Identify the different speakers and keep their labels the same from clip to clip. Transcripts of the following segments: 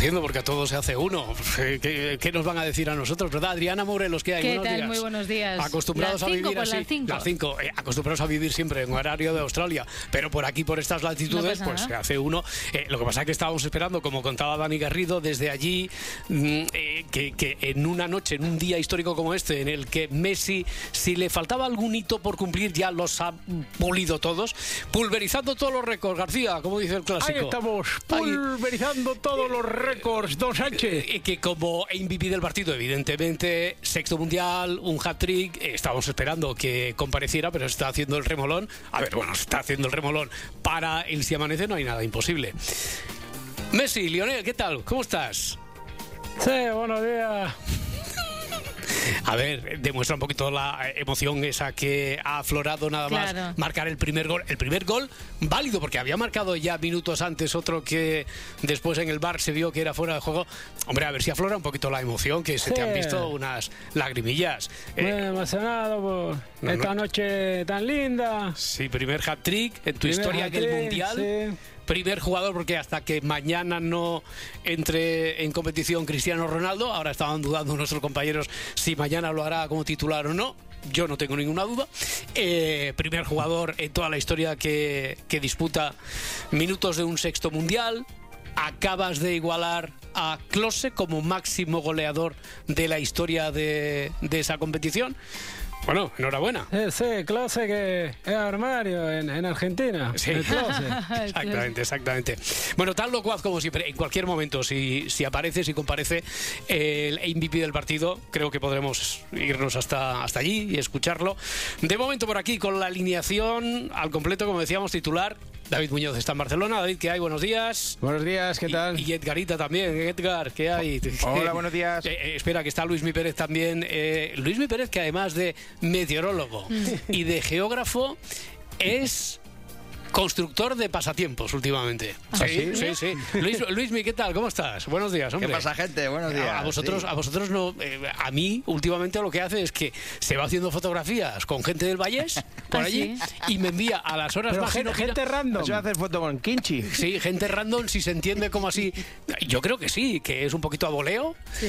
Speaker 1: haciendo? Porque a todos se hace uno. ¿Qué nos van a decir a nosotros, verdad? Adriana Morelos, ¿qué hay?
Speaker 2: ¿Qué
Speaker 1: Buenos
Speaker 2: tal?
Speaker 1: días.
Speaker 2: Muy buenos días.
Speaker 1: Acostumbrados a vivir así. Las 5. Acostumbrados a vivir siempre en horario de Australia. Pero por aquí, por estas latitudes, pues se hace uno. Lo que pasa es que estábamos esperando, como contaba Dani Garrido, desde allí, que en una noche, en un día histórico como este, en el que Messi, si le faltaba algún hito por cumplir, ya los ha pulido todos, pulverizando todos los récords, García, como dice el clásico.
Speaker 3: Ahí estamos, pulverizando todos los récords, Don Sánchez.
Speaker 1: Que como MVP del partido, evidentemente, sexto mundial, un hat-trick, estábamos esperando que compareciera, pero está haciendo el remolón. A ver, bueno, está haciendo el remolón para el Si Amanece, no hay nada imposible. Messi, Lionel, ¿qué tal? ¿Cómo estás?
Speaker 3: Sí, buenos días.
Speaker 1: A ver, demuestra un poquito la emoción esa que ha aflorado nada más marcar el primer gol. El primer gol válido, porque había marcado ya minutos antes otro que después en el VAR se vio que era fuera de juego. Hombre, a ver si aflora un poquito la emoción, que se te han visto unas lagrimillas.
Speaker 3: Muy emocionado por esta noche tan linda.
Speaker 1: Sí, primer hat-trick en tu historia del Mundial. Sí. Primer jugador, porque hasta que mañana no entre en competición Cristiano Ronaldo, ahora estaban dudando nuestros compañeros si mañana lo hará como titular o no. Yo no tengo ninguna duda. Primer jugador en toda la historia que disputa minutos de un sexto mundial. Acabas de igualar a Klose como máximo goleador de la historia de esa competición. Bueno, enhorabuena.
Speaker 3: Sí, Klose, que es armario en Argentina.
Speaker 1: Sí, exactamente. Bueno, tan locuaz como siempre, en cualquier momento, si aparece, si comparece el MVP del partido, creo que podremos irnos hasta allí y escucharlo. De momento por aquí, con la alineación al completo, como decíamos, titular. David Muñoz está en Barcelona. David, ¿qué hay? Buenos días.
Speaker 4: Buenos días, ¿qué tal?
Speaker 1: Y Edgarita también. Edgar, ¿qué hay?
Speaker 4: Hola, buenos días.
Speaker 1: Espera, que está Luismi Pérez también. Luismi Pérez, que además de meteorólogo y de geógrafo, es constructor de pasatiempos últimamente. Sí. Luismi, ¿qué tal? ¿Cómo estás? Buenos días, hombre.
Speaker 5: ¿Qué pasa, gente? Buenos días.
Speaker 1: A vosotros no. A mí, últimamente, lo que hace es que se va haciendo fotografías con gente del Vallés, por allí, y me envía a las horas más...
Speaker 3: Gente random.
Speaker 4: Se va a hacer foto con Kinchi.
Speaker 1: Sí, gente random, si se entiende como así. Yo creo que sí, que es un poquito a voleo.
Speaker 2: Sí.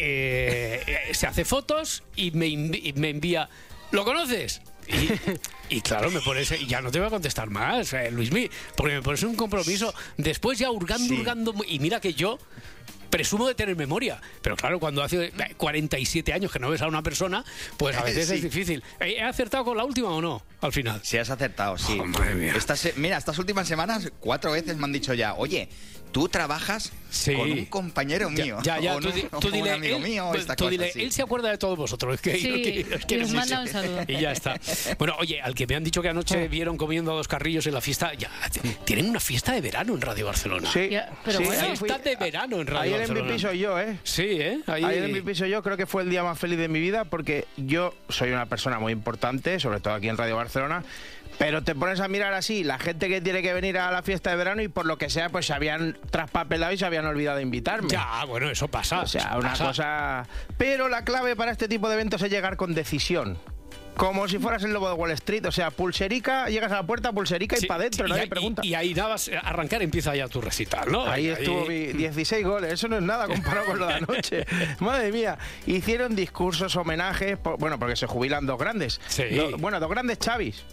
Speaker 1: Se hace fotos y me envía... ¿Lo conoces? Y claro, me pones, y ya no te voy a contestar más, Luismi, porque me pones un compromiso. Después ya hurgando, y mira que yo presumo de tener memoria, pero claro, cuando hace 47 años que no ves a una persona, pues a veces es difícil. ¿He acertado con la última o no, al final?
Speaker 5: Sí, has acertado, sí.
Speaker 1: Oh, madre mía.
Speaker 5: Estas últimas semanas 4 veces me han dicho ya, oye, tú trabajas con un compañero mío.
Speaker 1: Tú dile,
Speaker 5: un amigo mío.
Speaker 1: Tú dile, él se acuerda de todos vosotros.
Speaker 2: Nos manda un saludo.
Speaker 1: Y ya está. Bueno, oye, al que me han dicho que anoche vieron comiendo a 2 carrillos en la fiesta, ya tienen una fiesta de verano en Radio Barcelona.
Speaker 4: Sí,
Speaker 2: pero
Speaker 4: sí,
Speaker 2: bueno.
Speaker 1: Fiesta de verano en Radio
Speaker 4: Ayer
Speaker 1: Barcelona.
Speaker 4: MVP soy yo, ¿eh?
Speaker 1: Sí, ¿eh?
Speaker 4: Ayer MVP soy yo, creo que fue el día más feliz de mi vida porque yo soy una persona muy importante, sobre todo aquí en Radio Barcelona. Pero te pones a mirar así, la gente que tiene que venir a la fiesta de verano y por lo que sea, pues se habían traspapelado y se habían olvidado de invitarme.
Speaker 1: Ya, bueno, eso pasa.
Speaker 4: O sea, una cosa... Pero la clave para este tipo de eventos es llegar con decisión. Como si fueras el lobo de Wall Street, o sea, pulserica, llegas a la puerta, pulserica y para adentro, nadie pregunta.
Speaker 1: Y ahí nada más arrancar, empieza ya tu recital, ¿no?
Speaker 4: Ahí estuvo 16 goles, eso no es nada comparado con lo de anoche. Madre mía, hicieron discursos, homenajes, porque se jubilan 2 grandes.
Speaker 1: Sí.
Speaker 4: 2 grandes Xavis.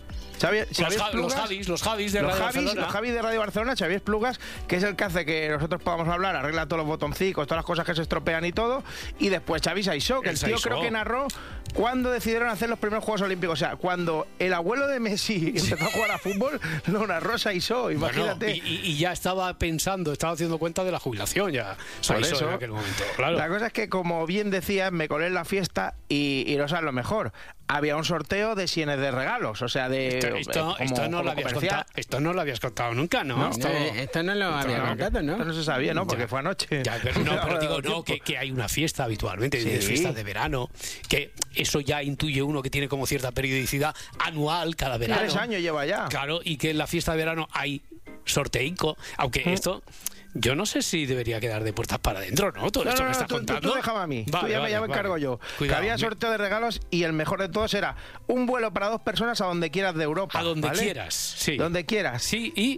Speaker 1: Los Javis de Radio Barcelona.
Speaker 4: Los Javis de Radio Barcelona, Xavi Esplugas, que es el que hace que nosotros podamos hablar, arregla todos los botoncicos, todas las cosas que se estropean y todo. Y después Xavi Saissó, que el tío creo que narró cuando decidieron hacer los primeros Juegos Olímpicos. O sea, cuando el abuelo de Messi empezó a jugar a fútbol, lo narró Saissó, imagínate.
Speaker 1: Bueno, y ya estaba haciendo cuenta de la jubilación ya. Saissó en aquel momento, claro.
Speaker 4: La cosa es que, como bien decías, me colé en la fiesta y no sabes lo mejor. Había un sorteo de sienes de regalos, o sea,
Speaker 1: esto no lo habías contado nunca, ¿no?
Speaker 3: Esto no lo había contado, ¿no?
Speaker 4: Esto no se sabía, ¿no? Porque fue anoche.
Speaker 1: Ya, pero digo, que hay una fiesta habitualmente, de fiestas de verano, que eso ya intuye uno que tiene como cierta periodicidad anual cada verano.
Speaker 4: 3 años lleva ya.
Speaker 1: Claro, y que en la fiesta de verano hay sorteico, aunque esto... Yo no sé si debería quedar de puertas para adentro, ¿no? Todo esto que estás contando.
Speaker 4: Tú déjame a mí. Ya me encargo yo.
Speaker 1: Cuidado,
Speaker 4: que había sorteo de regalos y el mejor de todos era un vuelo para 2 personas a donde quieras de Europa.
Speaker 1: A donde quieras, sí.
Speaker 4: Donde quieras.
Speaker 1: Sí, y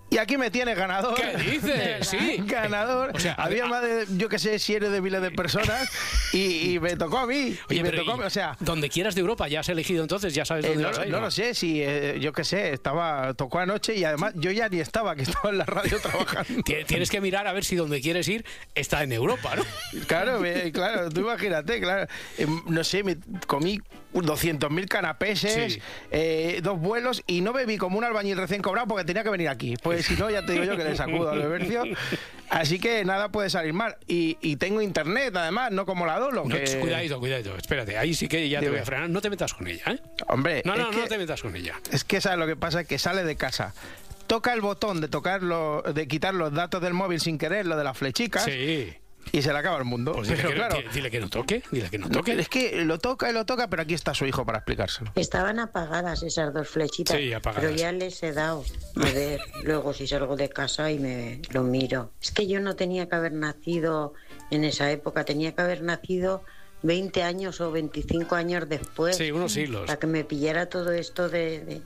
Speaker 4: Y aquí me tienes ganador.
Speaker 1: ¿Qué dices? Sí.
Speaker 4: Ganador. O sea, había más de, yo que sé, cientos de miles de personas y me tocó a mí.
Speaker 1: Oye,
Speaker 4: me tocó, o sea,
Speaker 1: donde quieras de Europa, ya has elegido entonces, ya sabes dónde vas a ir.
Speaker 4: No lo sé, si yo que sé, tocó anoche y además yo ya ni estaba, que estaba en la radio trabajando.
Speaker 1: Tienes que mirar a ver si donde quieres ir está en Europa, ¿no?
Speaker 4: Claro, tú imagínate, claro. No sé, me comí 200.000 canapeses, 2 vuelos y no bebí como un albañil recién cobrado porque tenía que venir aquí. Pues si no, ya te digo yo que le sacudo al bebercio. Así que nada puede salir mal. Y tengo internet, además, no como la Dolo.
Speaker 1: Cuidadito, espérate. Ahí sí que ya te voy a frenar. No te metas con ella, ¿eh?
Speaker 4: Hombre,
Speaker 1: no te metas con ella.
Speaker 4: Es que ¿sabes lo que pasa? Es que sale de casa, toca el botón de quitar los datos del móvil sin querer, lo de las flechicas.
Speaker 1: Sí.
Speaker 4: Y se le acaba el mundo.
Speaker 1: Pues dile que no toque.
Speaker 4: Es que lo toca, pero aquí está su hijo para explicárselo.
Speaker 6: Estaban apagadas esas 2 flechitas.
Speaker 1: Sí, apagadas.
Speaker 6: Pero ya les he dado a ver luego si salgo de casa y me lo miro. Es que yo no tenía que haber nacido en esa época, tenía que haber nacido 20 años o 25 años después.
Speaker 1: Sí, unos siglos.
Speaker 6: Para que me pillara todo esto de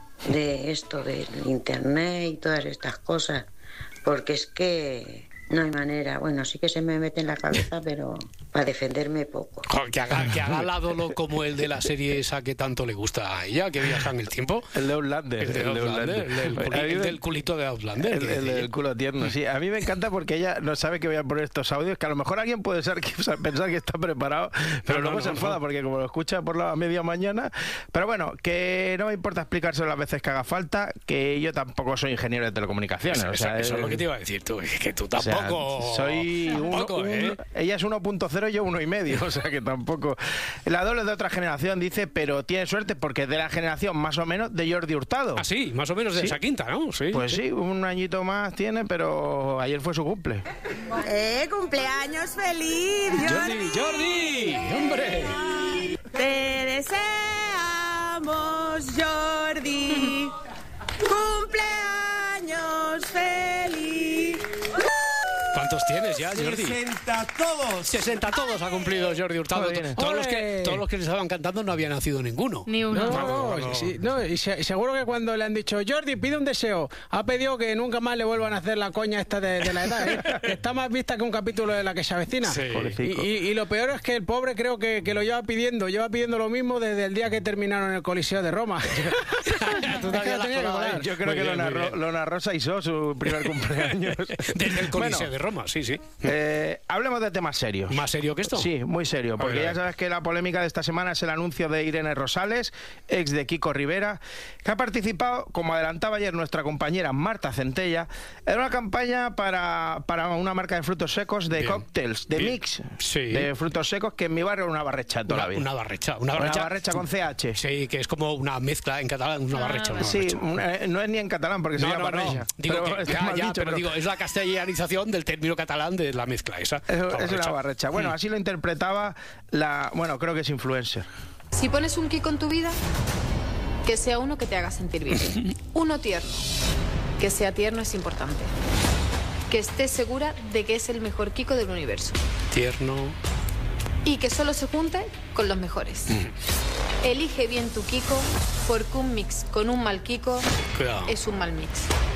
Speaker 6: internet y todas estas cosas. Porque es que no hay manera. Bueno, sí que se me mete en la cabeza, pero para defenderme poco.
Speaker 1: Que haga la Dolo como el de la serie esa que tanto le gusta a ella, que viaja en el tiempo.
Speaker 4: El de Outlander.
Speaker 1: El del culito de Outlander.
Speaker 4: El del culo tierno, sí. A mí me encanta porque ella no sabe que voy a poner estos audios, que a lo mejor alguien puede pensar que está preparado, pero luego se enfada porque como lo escucha por la media mañana. Pero bueno, que no me importa explicárselo las veces que haga falta, que yo tampoco soy ingeniero de telecomunicaciones.
Speaker 1: Eso es lo que te iba a decir tú, que tú tampoco.
Speaker 4: Soy ella es 1.0 y yo 1,5, o sea que tampoco. La Dolo es de otra generación, dice, pero tiene suerte porque es de la generación más o menos de Jordi Hurtado.
Speaker 1: Ah, sí, más o menos de esa quinta, ¿no? Sí.
Speaker 4: Pues sí, un añito más tiene, pero ayer fue su cumple.
Speaker 7: ¡Cumpleaños feliz,
Speaker 1: Jordi! ¡Hombre!
Speaker 7: Te deseamos, Jordi. ¡Cumpleaños feliz!
Speaker 1: ¿Cuántos tienes ya, Jordi?
Speaker 8: 60 todos.
Speaker 1: 60 todos ha cumplido Jordi Hurtado. Todos los que le estaban cantando no había nacido ninguno.
Speaker 2: Ni uno.
Speaker 3: No, y seguro que cuando le han dicho, Jordi, pide un deseo, ha pedido que nunca más le vuelvan a hacer la coña esta de la edad, ¿eh? Que está más vista que un capítulo de La que se avecina.
Speaker 1: Sí.
Speaker 3: Y lo peor es que el pobre creo que lo lleva pidiendo lo mismo desde el día que terminaron el Coliseo de Roma.
Speaker 4: Yo creo que lo narró Saisó, su primer cumpleaños.
Speaker 1: Desde el Coliseo de Roma, sí.
Speaker 4: Hablemos de temas serios.
Speaker 1: ¿Más serio que esto?
Speaker 4: Sí, muy serio, porque ya sabes que la polémica de esta semana es el anuncio de Irene Rosales, ex de Kiko Rivera, que ha participado, como adelantaba ayer nuestra compañera Marta Centella, en una campaña para una marca de frutos secos, de cócteles, de mix, de frutos secos, que en mi barrio es una barrecha toda la vida.
Speaker 1: Una barrecha
Speaker 4: con CH.
Speaker 1: Sí, que es como una mezcla en catalán, una barrecha.
Speaker 4: Sí, no es ni en catalán, porque se llama barrecha.
Speaker 1: Digo, es la castellanización del término catalán de la mezcla esa.
Speaker 4: Es una barrecha. Bueno, así lo interpretaba creo que es influencer.
Speaker 9: Si pones un Kiko en tu vida, que sea uno que te haga sentir bien. Uno tierno. Que sea tierno es importante. Que estés segura de que es el mejor Kiko del universo.
Speaker 1: Tierno.
Speaker 9: Y que solo se junte con los mejores. Elige bien tu Kiko, porque un mix con un mal Kiko es un mal mix.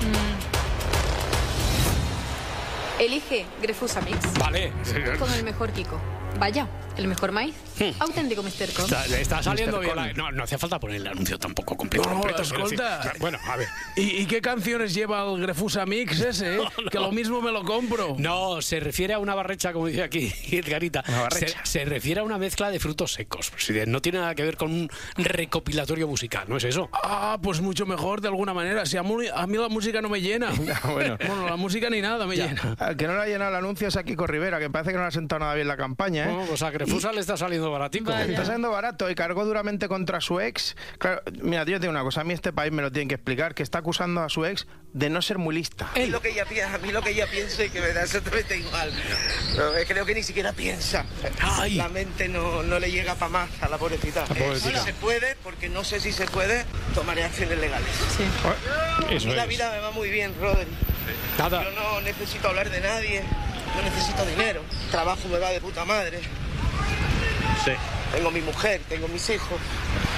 Speaker 9: Elige Grefusa Mix.
Speaker 1: Vale.
Speaker 9: Con el mejor Kiko. Vaya, el mejor maíz. Auténtico Mr. Cox.
Speaker 1: Está saliendo bien. No hace falta poner el anuncio tampoco completo.
Speaker 3: Escolta.
Speaker 1: Bueno, a ver.
Speaker 3: ¿Y qué canciones lleva el Grefusa Mix ese? Que lo mismo me lo compro.
Speaker 1: No, se refiere a una barrecha, como dice aquí Edgarita. Se refiere a una mezcla de frutos secos. No tiene nada que ver con un recopilatorio musical, ¿no es eso?
Speaker 3: Ah, pues mucho mejor de alguna manera. Si a mí la música no me llena. Bueno, la música ni nada me llena.
Speaker 4: Al que no le ha llenado el anuncio es a Kiko Rivera, que parece que no le ha sentado nada bien la campaña, ¿eh?
Speaker 1: No, pues a Grefusa le está saliendo baratico.
Speaker 4: Está saliendo barato y cargó duramente contra su ex. Claro, mira, yo te digo una cosa, a mí este país me lo tienen que explicar, que está acusando a su ex de no ser muy lista.
Speaker 8: A mí lo que ella piensa y que me da exactamente igual. No, creo que ni siquiera piensa.
Speaker 1: Ay.
Speaker 8: La mente no le llega para más a la pobrecita. Si se puede, porque no sé si se puede, tomaré acciones legales.
Speaker 1: Sí.
Speaker 8: La vida me va muy bien, Rodri.
Speaker 1: Nada.
Speaker 8: Yo no necesito hablar de nadie, no necesito dinero. Trabajo me va de puta madre. Sí. Tengo mi mujer, tengo mis hijos y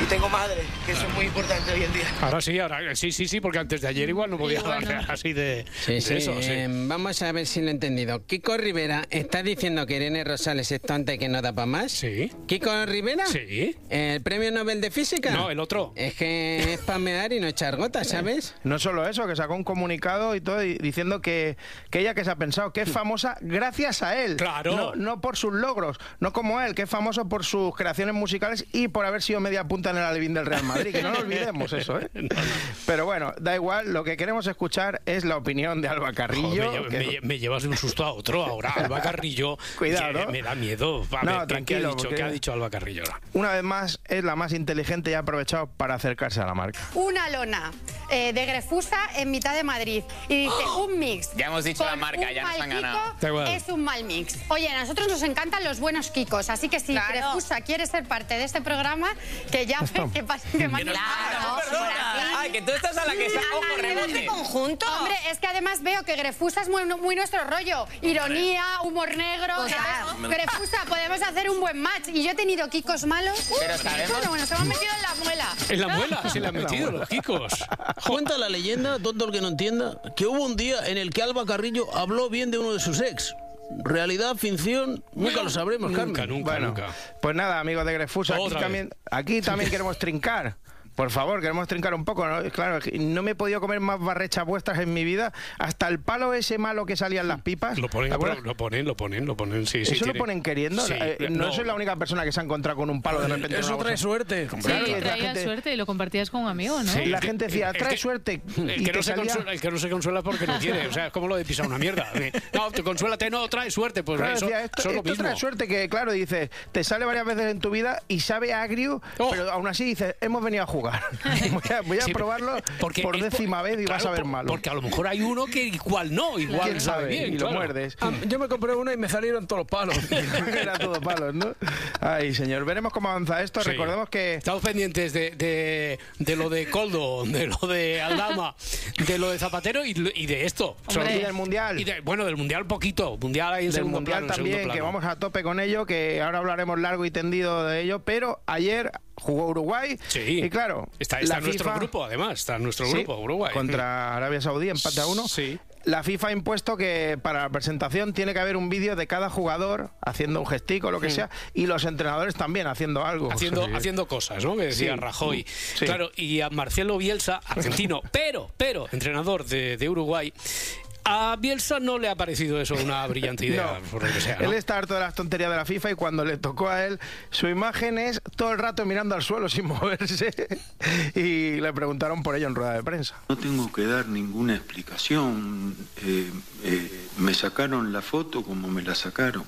Speaker 8: tengo madre, que eso es muy importante hoy en día.
Speaker 1: Ahora sí, porque antes de ayer igual no podía hablar así de eso.
Speaker 3: Vamos a ver si lo he entendido. Kiko Rivera está diciendo que Irene Rosales es tonta y que no da para más.
Speaker 1: Sí.
Speaker 3: ¿Kiko Rivera?
Speaker 1: Sí.
Speaker 3: ¿El premio Nobel de Física?
Speaker 1: No, el otro.
Speaker 3: Es que es pamear y no echar gotas, ¿sabes?
Speaker 4: No solo eso, que sacó un comunicado y todo diciendo que ella que se ha pensado que es famosa gracias a él.
Speaker 1: Claro.
Speaker 4: No por sus logros, no como él, que es famoso por sus creaciones musicales y por haber sido media punta en el alevín del Real Madrid, que no lo olvidemos eso, ¿eh? No. Pero bueno, da igual, lo que queremos escuchar es la opinión de Alba Carrillo.
Speaker 1: Joder, me llevas de un susto a otro ahora. Alba Carrillo.
Speaker 4: Cuidado, ¿no?
Speaker 1: Me da miedo.
Speaker 4: Tranquilo.
Speaker 1: ¿Qué ha dicho Alba Carrillo ahora?
Speaker 4: Una vez más, es la más inteligente y ha aprovechado para acercarse a la marca.
Speaker 10: Una lona de Grefusa en mitad de Madrid. Y dice, un mix.
Speaker 5: Ya hemos dicho la marca, ya nos han ganado.
Speaker 10: Es un mal mix. Oye, a nosotros nos encantan los buenos Kikos, así que si Grefusa quiere ser parte de este programa, que llame, que pase, que mande.
Speaker 5: Ay, que tú estás a la que se ojo rebote.
Speaker 10: Conjunto. Hombre, es que además veo que Grefusa es muy nuestro rollo. Ironía, humor negro. Grefusa, podemos hacer un buen match. Y yo he tenido Kikos malos.
Speaker 5: Pero sabemos.
Speaker 10: Bueno, se me han metido en la muela.
Speaker 1: ¿En la muela? Se le han metido los Kikos.
Speaker 11: Cuenta la leyenda, todo el que no entienda, que hubo un día en el que Alba Carrillo habló bien de uno de sus ex. Realidad, ficción, nunca lo sabremos, Carmen.
Speaker 1: Nunca.
Speaker 4: Pues nada, amigos de Grefusa, aquí también queremos trincar. Por favor, queremos trincar un poco, ¿no? Claro, no me he podido comer más barrechas vuestras en mi vida. Hasta el palo ese malo que salía en las pipas.
Speaker 1: Lo ponen, sí.
Speaker 4: ¿Eso lo ponen queriendo? Sí, no soy la única persona que se ha encontrado con un palo de repente.
Speaker 3: Eso trae suerte.
Speaker 2: Sí, traía suerte y lo compartías con un amigo, ¿no?
Speaker 4: Sí, la gente decía, trae suerte.
Speaker 1: El que no se consuela porque no quiere. O sea, es como lo de pisar una mierda. No, te consuélate, no, trae suerte. Pues
Speaker 4: claro,
Speaker 1: eso,
Speaker 4: decía,
Speaker 1: eso es lo mismo.
Speaker 4: Trae suerte que, claro, dices, te sale varias veces en tu vida y sabe agrio, pero aún así dices, hemos venido a jugar. Voy a probarlo por 10ª vez y vas a ver malo.
Speaker 1: Porque a lo mejor hay uno que igual no, igual sabe bien.
Speaker 4: Y lo muerdes.
Speaker 3: Yo me compré uno y me salieron todos los palos.
Speaker 4: Era todo palos, ¿no? Ay, señor, veremos cómo avanza esto. Sí. Recordemos que...
Speaker 1: Estamos pendientes de lo de Koldo, de lo de Aldama, de lo de Zapatero y de esto.
Speaker 4: Y del Mundial.
Speaker 1: Del Mundial poquito. Mundial ahí en
Speaker 4: del
Speaker 1: segundo
Speaker 4: Mundial
Speaker 1: plano,
Speaker 4: también, que vamos a tope con ello, que ahora hablaremos largo y tendido de ello, pero ayer jugó Uruguay y claro,
Speaker 1: está en nuestro grupo, además, está en nuestro grupo, Uruguay.
Speaker 4: Contra Arabia Saudí, empate a 1.
Speaker 1: Sí.
Speaker 4: La FIFA ha impuesto que para la presentación tiene que haber un vídeo de cada jugador haciendo un gestico, lo que sea, y los entrenadores también haciendo algo.
Speaker 1: Haciendo cosas, ¿no? Que decía Rajoy. Sí. Claro, y a Marcelo Bielsa, argentino, pero entrenador de Uruguay, a Bielsa no le ha parecido eso una brillante idea, por lo que sea, ¿no?
Speaker 4: Él está harto de las tonterías de la FIFA y cuando le tocó a él, su imagen es todo el rato mirando al suelo sin moverse y le preguntaron por ello en rueda de prensa.
Speaker 12: No tengo que dar ninguna explicación. Me sacaron la foto como me la sacaron.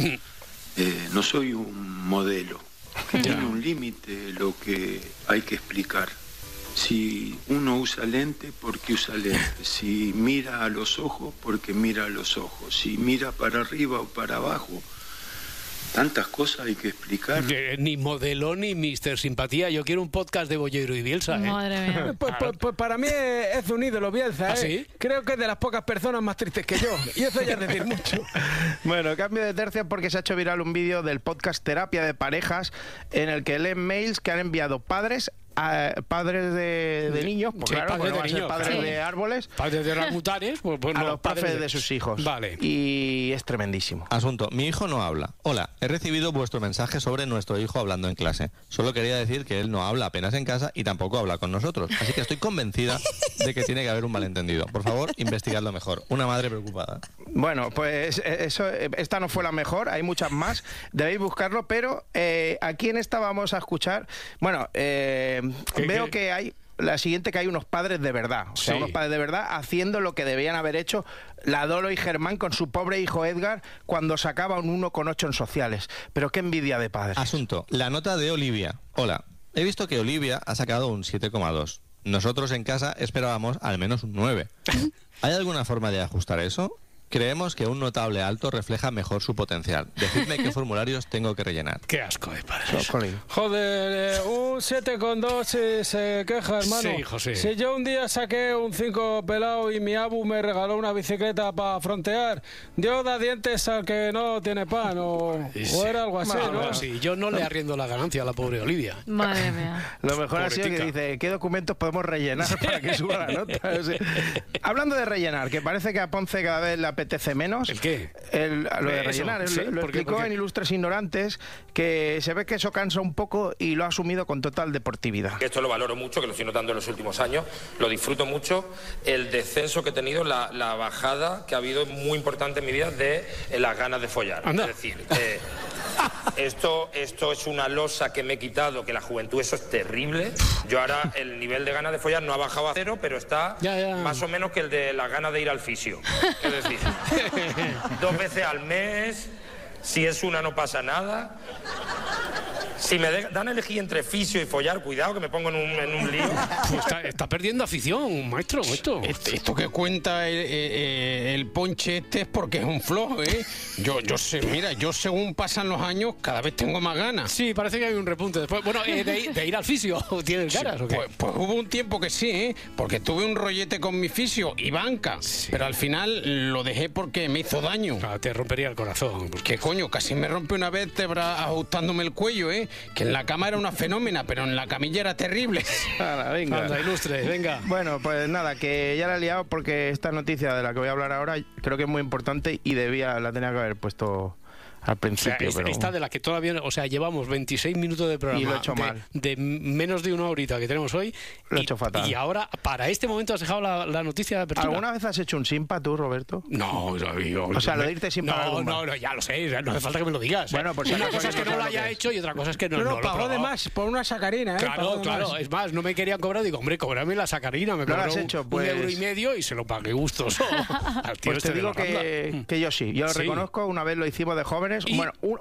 Speaker 12: No soy un modelo. Tiene un límite lo que hay que explicar. Si uno usa lente, ¿por qué usa lente? Si mira a los ojos, ¿por qué mira a los ojos? Si mira para arriba o para abajo, tantas cosas hay que explicar.
Speaker 1: Ni modelo ni Mr. Simpatía. Yo quiero un podcast de Bollero y Bielsa.
Speaker 2: Madre mía.
Speaker 3: Pues para mí es un ídolo Bielsa.
Speaker 1: ¿Ah, sí?
Speaker 3: Creo que es de las pocas personas más tristes que yo. Y eso ya es decir mucho.
Speaker 4: Bueno, cambio de tercio porque se ha hecho viral un vídeo del podcast Terapia de Parejas en el que leen mails que han enviado padres a padres de niños, pues claro,
Speaker 1: padres de niños,
Speaker 4: padres de árboles,
Speaker 1: padres de orangutanes, pues
Speaker 4: a los padres de sus hijos.
Speaker 1: Vale.
Speaker 4: Y es tremendísimo.
Speaker 13: Asunto, mi hijo no habla. Hola, he recibido vuestro mensaje sobre nuestro hijo hablando en clase. Solo quería decir que él no habla apenas en casa y tampoco habla con nosotros. Así que estoy convencida de que tiene que haber un malentendido. Por favor, investigadlo mejor. Una madre preocupada.
Speaker 4: Bueno, pues esta no fue la mejor, hay muchas más, debéis buscarlo, pero aquí en esta vamos a escuchar, bueno, veo que hay la siguiente, que hay unos padres de verdad, o sea, unos padres de verdad haciendo lo que debían haber hecho la Dolo y Germán con su pobre hijo Edgar cuando sacaba un 1,8 en sociales. Pero qué envidia de padres.
Speaker 13: Asunto, la nota de Olivia. Hola, he visto que Olivia ha sacado un 7,2. Nosotros en casa esperábamos al menos un 9. ¿Hay alguna forma de ajustar eso? Creemos que un notable alto refleja mejor su potencial. Decidme qué formularios tengo que rellenar.
Speaker 1: Qué asco de padres.
Speaker 3: Joder, un 7,2 si se queja, hermano.
Speaker 1: Sí, José.
Speaker 3: Si yo un día saqué un 5 pelado y mi abu me regaló una bicicleta para frontear, Dios da dientes al que no tiene pan, o era algo así, ¿no?
Speaker 1: Sí, yo no le arriendo la ganancia a la pobre Olivia.
Speaker 2: Madre mía.
Speaker 4: Lo mejor ha sido que dice, ¿qué documentos podemos rellenar para que suba la nota? O sea, hablando de rellenar, que parece que a Ponce cada vez le apetece menos.
Speaker 1: ¿El qué?
Speaker 4: Lo de rellenar.
Speaker 1: ¿Sí?
Speaker 4: Lo explicó en Ilustres Ignorantes, que se ve que eso cansa un poco y lo ha asumido con total deportividad.
Speaker 14: Esto lo valoro mucho, que lo estoy notando en los últimos años, lo disfruto mucho, el descenso que he tenido, la bajada que ha habido muy importante en mi vida de las ganas de follar.
Speaker 1: Anda.
Speaker 14: Es decir, esto es una losa que me he quitado, que la juventud eso es terrible. Yo ahora el nivel de ganas de follar no ha bajado a cero, pero está más o menos que el de las ganas de ir al fisio. Es decir, 2 veces al mes, si es una no pasa nada. Si me dan a elegir entre fisio y follar, cuidado que me pongo en un lío.
Speaker 1: Pues está perdiendo afición, maestro.
Speaker 3: Esto que cuenta el Ponche es porque es un flojo, ¿eh? Yo sé, mira, yo según pasan los años cada vez tengo más ganas.
Speaker 1: Sí, parece que hay un repunte después. Bueno, de ir al fisio, ¿tienes ganas o qué?
Speaker 3: Pues hubo un tiempo que sí, ¿eh? Porque tuve un rollete con mi fisio y banca, pero al final lo dejé porque me hizo daño.
Speaker 1: Te rompería el corazón.
Speaker 3: ¿Qué coño? Casi me rompe una vértebra ajustándome el cuello, ¿eh? Que en la cama era una fenómena, pero en la camilla era terrible.
Speaker 4: Venga.
Speaker 1: Anda, Ilustre, venga.
Speaker 4: Bueno, pues nada, que ya la he liado porque esta noticia de la que voy a hablar ahora creo que es muy importante y la tenía que haber puesto al principio.
Speaker 1: O sea, esta de la que todavía, o sea, llevamos 26 minutos de programa.
Speaker 4: Y lo he hecho mal.
Speaker 1: De menos de una horita que tenemos hoy.
Speaker 4: Lo he hecho fatal.
Speaker 1: Y ahora, para este momento, has dejado la noticia de apertura.
Speaker 4: ¿Alguna vez has hecho un simpa tú, Roberto?
Speaker 1: No, yo
Speaker 4: o sea, lo de irte simpa.
Speaker 1: No, ya lo sé, no hace falta que me lo digas.
Speaker 4: Bueno, pues
Speaker 1: una cosa es que no lo haya hecho y otra cosa es que no lo
Speaker 3: pagó de más por una sacarina, ¿eh?
Speaker 1: Claro, es más, no me querían cobrar, digo, hombre, cóbrame la sacarina, me cobró
Speaker 4: pues...
Speaker 1: €1,50 y se lo pagué gustoso.
Speaker 4: Pues te digo que yo sí, yo lo reconozco, una vez lo hicimos de jóvenes, bueno,